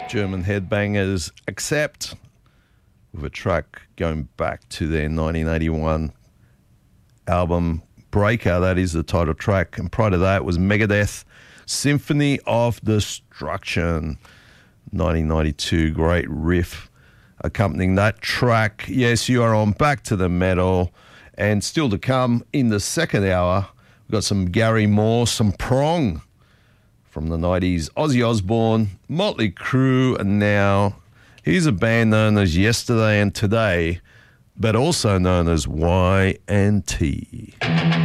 German headbangers Accept with a track going back to their 1981 album Breaker. That is the title track. And prior to that was Megadeth, Symphony of Destruction, 1992. Great riff accompanying that track. Yes, you are on Back to the Metal. And still to come in the second hour, we've got some Gary Moore, some Prong from the 90s, Ozzy Osbourne, Motley Crue, and now here's a band known as Yesterday and Today, but also known as Y&T.